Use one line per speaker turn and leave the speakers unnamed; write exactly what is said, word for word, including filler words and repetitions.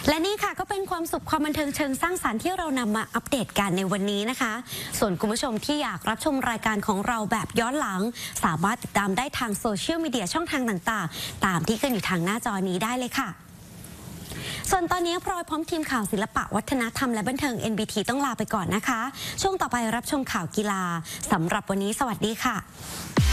และนี่ค่ะก็เป็นความสุขความบันเทิงเชิงสร้างสรรค์ที่เรานำมาอัปเดตกันในวันนี้นะคะส่วนคุณผู้ชมที่อยากรับชมรายการของเราแบบย้อนหลังสามารถติดตามได้ทางโซเชียลมีเดียช่องทางต่างๆตามที่ขึ้นอยู่ทางหน้าจอนี้ได้เลยค่ะส่วนตอนนี้พลอยพร้อมทีมข่าวศิลปะวัฒนธรรมและบันเทิง เอ็น บี ที ต้องลาไปก่อนนะคะช่วงต่อไปรับชมข่าวกีฬาสำหรับวันนี้สวัสดีค่ะ